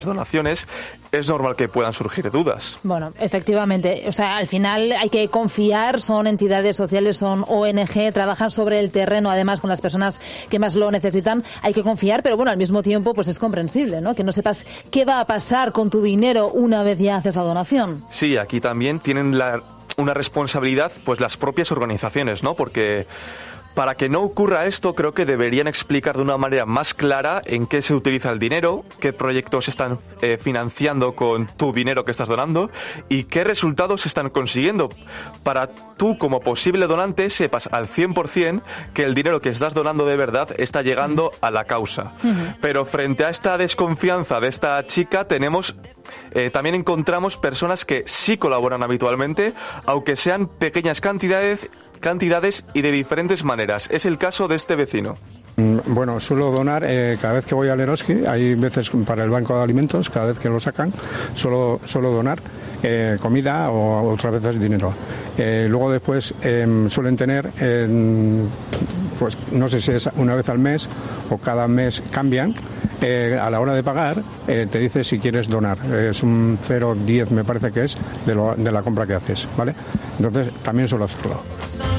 donaciones, es normal que puedan surgir dudas. Bueno, efectivamente, o sea, al final hay que confiar, son entidades sociales, son ONG, trabajan sobre el terreno, además con las personas que más lo necesitan, hay que confiar, pero bueno, al mismo tiempo pues es comprensible, ¿no? Que no sepas qué va a pasar con tu dinero una vez ya haces la donación. Sí, aquí también tienen una responsabilidad pues las propias organizaciones, ¿no? Porque para que no ocurra esto, creo que deberían explicar de una manera más clara en qué se utiliza el dinero, qué proyectos se están financiando con tu dinero que estás donando y qué resultados se están consiguiendo. Para tú, como posible donante, sepas al 100% que el dinero que estás donando de verdad está llegando a la causa. Pero frente a esta desconfianza de esta chica, también encontramos personas que sí colaboran habitualmente, aunque sean pequeñas cantidades y de diferentes maneras. Es el caso de este vecino. Bueno, suelo donar cada vez que voy al Eroski. Hay veces para el banco de alimentos, cada vez que lo sacan, suelo donar comida o otras veces dinero. Luego después suelen tener, pues no sé si es una vez al mes o cada mes cambian. A la hora de pagar te dice si quieres donar. Es un 0,10 me parece que es de la compra que haces, ¿vale? Entonces también suelo hacerlo.